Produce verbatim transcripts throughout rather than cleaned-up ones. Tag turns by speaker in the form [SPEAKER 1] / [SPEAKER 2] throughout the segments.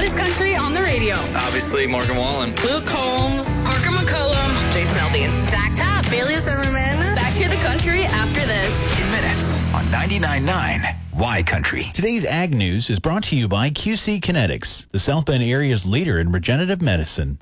[SPEAKER 1] hottest country on the radio.
[SPEAKER 2] Obviously, Morgan Wallen.
[SPEAKER 1] Luke Combs. Parker McCollum. Jason Aldean. Zach Top. Bailey Zimmerman. Back to the country after this.
[SPEAKER 3] In minutes on ninety-nine point nine Y Country.
[SPEAKER 4] Today's Ag News is brought to you by Q C Kinetics, the South Bend area's leader in regenerative medicine.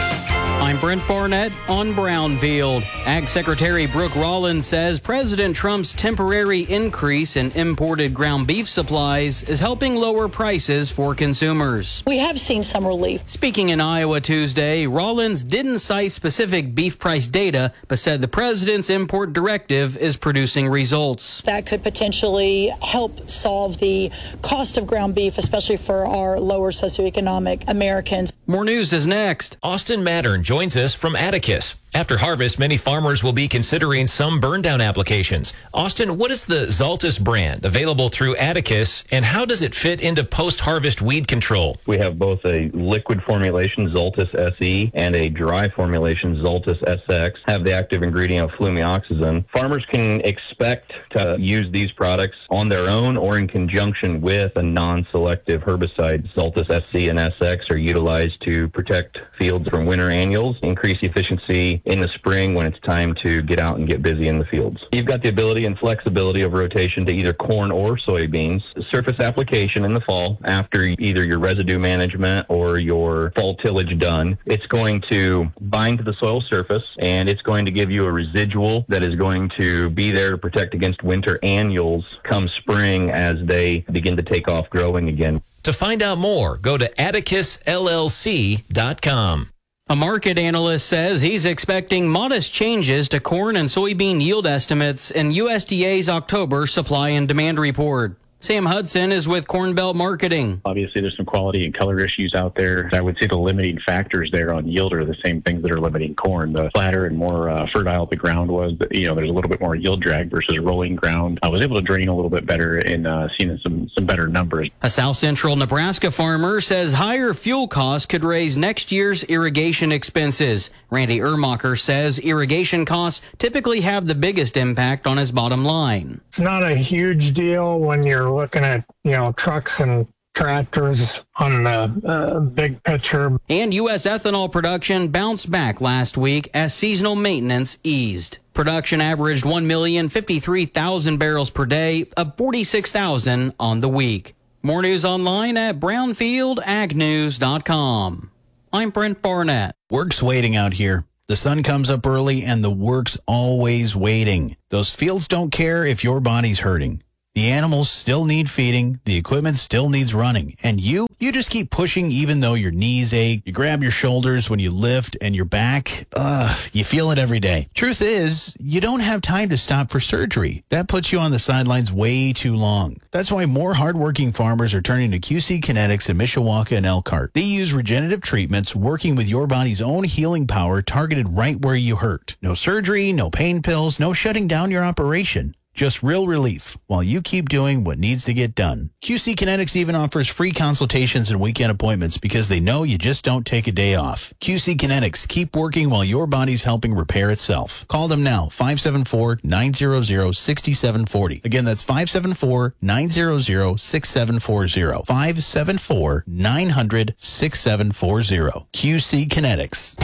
[SPEAKER 5] I'm Brent Barnett on Brownfield. Ag Secretary Brooke Rollins says President Trump's temporary increase in imported ground beef supplies is helping lower prices for consumers.
[SPEAKER 6] We have seen some relief.
[SPEAKER 5] Speaking in Iowa Tuesday, Rollins didn't cite specific beef price data, but said the president's import directive is producing results.
[SPEAKER 6] That could potentially help solve the cost of ground beef, especially for our lower socioeconomic Americans.
[SPEAKER 5] More news is next.
[SPEAKER 7] Austin Mattern joins us from Atticus. After harvest, many farmers will be considering some burn-down applications. Austin, what is the Zaltis brand available through Atticus, and how does it fit into post-harvest weed control?
[SPEAKER 8] We have both a liquid formulation, Zaltis S E, and a dry formulation, Zaltis S X, have the active ingredient of flumioxazin. Farmers can expect to use these products on their own or in conjunction with a non-selective herbicide. Zaltis S C and S X are utilized to protect fields from winter annuals, increase efficiency in the spring when it's time to get out and get busy in the fields. You've got the ability and flexibility of rotation to either corn or soybeans. Surface application in the fall after either your residue management or your fall tillage done. It's going to bind to the soil surface, and it's going to give you a residual that is going to be there to protect against winter annuals come spring as they begin to take off growing again.
[SPEAKER 7] To find out more, go to atticus L L C dot com.
[SPEAKER 5] A market analyst says he's expecting modest changes to corn and soybean yield estimates in U S D A's October supply and demand report. Sam Hudson is with Corn Belt Marketing.
[SPEAKER 9] Obviously, there's some quality and color issues out there. I would say the limiting factors there on yield are the same things that are limiting corn. The flatter and more uh, fertile the ground was, but, you know, there's a little bit more yield drag versus rolling ground. I was able to drain a little bit better and uh, seeing some, some better numbers.
[SPEAKER 5] A South Central Nebraska farmer says higher fuel costs could raise next year's irrigation expenses. Randy Ermacher says irrigation costs typically have the biggest impact on his bottom line.
[SPEAKER 10] It's not a huge deal when you're looking at, you know, trucks and tractors on the uh, big picture.
[SPEAKER 5] And U S ethanol production bounced back last week as seasonal maintenance eased. Production averaged one million fifty-three thousand barrels per day, up forty-six thousand on the week. More news online at brownfield ag news dot com. I'm Brent Barnett.
[SPEAKER 4] Work's waiting out here. The sun comes up early and the work's always waiting. Those fields don't care if your body's hurting. The animals still need feeding, the equipment still needs running, and you, you just keep pushing even though your knees ache, you grab your shoulders when you lift, and your back, ugh, you feel it every day. Truth is, you don't have time to stop for surgery. That puts you on the sidelines way too long. That's why more hardworking farmers are turning to Q C Kinetics in Mishawaka and Elkhart. They use regenerative treatments, working with your body's own healing power targeted right where you hurt. No surgery, no pain pills, no shutting down your operation. Just real relief while you keep doing what needs to get done. Q C Kinetics even offers free consultations and weekend appointments because they know you just don't take a day off. Q C Kinetics, keep working while your body's helping repair itself. Call them now, five seven four, nine zero zero, six seven four zero. Again, that's five seven four, nine zero zero, six seven four zero. five seven four, nine hundred, six seven four zero. Q C Kinetics.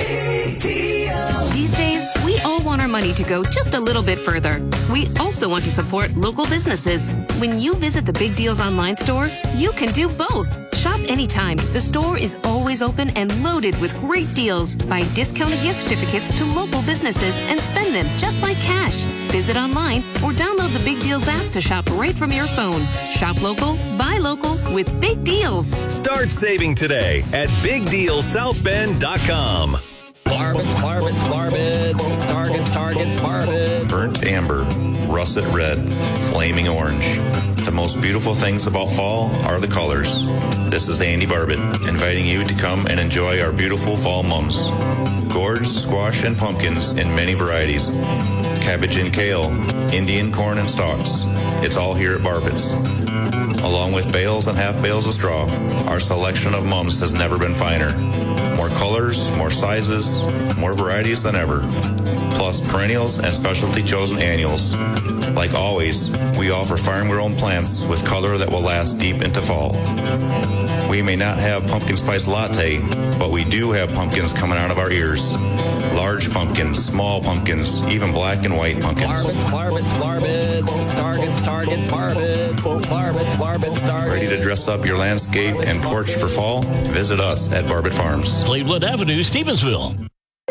[SPEAKER 11] These days, we all want our money to go just a little bit further. We also want to support local businesses. When you visit the Big Deals online store, you can do both. Shop anytime. The store is always open and loaded with great deals. Buy discounted gift certificates to local businesses and spend them just like cash. Visit online or download the Big Deals app to shop right from your phone. Shop local, buy local with Big Deals.
[SPEAKER 12] Start saving today at big deal south bend dot com.
[SPEAKER 13] Barbets, barbets, barbets, targets, targets, barbets.
[SPEAKER 14] Burnt amber, russet red, flaming orange. The most beautiful things about fall are the colors. This is Andy Barbet, inviting you to come and enjoy our beautiful fall mums. Gourds, squash, and pumpkins in many varieties. Cabbage and kale, Indian corn and stalks. It's all here at Barbet's. Along with bales and half bales of straw, our selection of mums has never been finer. More colors, more sizes, more varieties than ever. Plus perennials and specialty chosen annuals. Like always, we offer farm-grown plants with color that will last deep into fall. We we may not have pumpkin spice latte, but we do have pumpkins coming out of our ears. Large pumpkins, small pumpkins, even black and white pumpkins.
[SPEAKER 13] Varmints, varmints, varmints, targets, targets, varmints, varmints, varmints, targets.
[SPEAKER 14] Ready to dress up your landscape and porch for fall? Visit us at Barbet Farms.
[SPEAKER 2] Cleveland Avenue, Stevensville.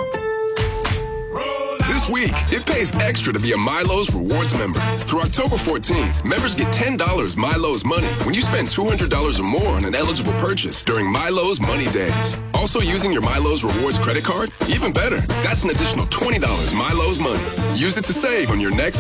[SPEAKER 15] This week, it pays extra to be a Milo's Rewards member. Through October fourteenth, members get ten dollars Milo's Money when you spend two hundred dollars or more on an eligible purchase during Milo's Money Days. Also using your Milo's Rewards credit card? Even better, that's an additional twenty dollars Milo's Money. Use it to save on your next